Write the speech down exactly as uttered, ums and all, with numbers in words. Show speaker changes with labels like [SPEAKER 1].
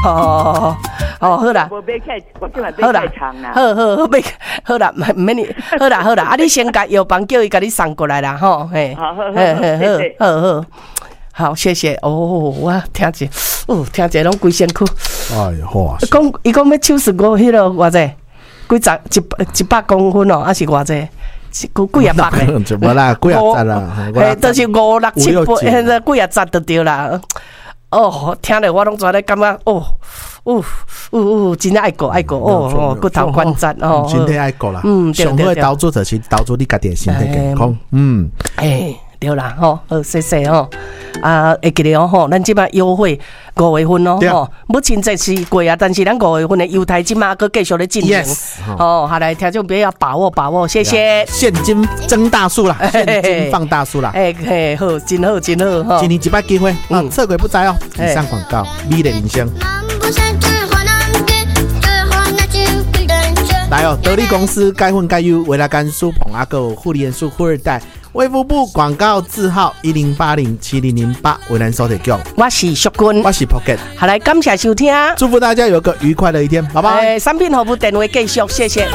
[SPEAKER 1] 哦哦，好啦，
[SPEAKER 2] 无买起来，我今晚买太长啦。
[SPEAKER 1] 好好好，买好啦，唔免你，好啦好啦，啊，你先甲药房叫伊甲你送过来啦，吼，嘿，
[SPEAKER 2] 好好好，谢谢，
[SPEAKER 1] 好好好，谢谢。哦，我听者，哦，听者拢规身躯。
[SPEAKER 3] 哎呀，好啊！
[SPEAKER 1] 讲伊讲要手术我迄落偌济，几十一百一百公分哦，还是偌济？几几啊百嘞？
[SPEAKER 3] 无啦，几啊十啦，
[SPEAKER 1] 嘿，就是五六七八，现在几啊十就对啦。哦，听了我拢知咧，感觉哦，哦，哦哦，真爱过爱过哦哦，骨头关节哦，
[SPEAKER 3] 身体爱过啦。
[SPEAKER 1] 嗯，
[SPEAKER 3] 上好的投资就是投资你家己的身体健康。嗯，
[SPEAKER 1] 哎，对啦，吼，好，谢谢吼。啊，会记得哦，吼，咱即摆优惠五月份哦，吼，目前这是过啊，但是咱五月份的优待即马佫继续咧进行。哦，好来，听众朋友要把握把握，谢谢。
[SPEAKER 3] 现金增大数啦，现金放大数啦。
[SPEAKER 1] 哎嘿，好，真好，真好哈。
[SPEAKER 3] 今年一摆机会，啊，测鬼不知哦。以上广告，美丽人生。来哦，得力公司该混该优，维拉甘苏捧阿狗护理元素富二代。卫福部广告字号一零八零七零零八，为咱收提供。
[SPEAKER 1] 我是淑君，
[SPEAKER 3] 我是 Pocket。
[SPEAKER 1] 好来，感谢收听，
[SPEAKER 3] 祝福大家有个愉快的一天，拜拜。
[SPEAKER 1] 产品服务电话继续，谢谢。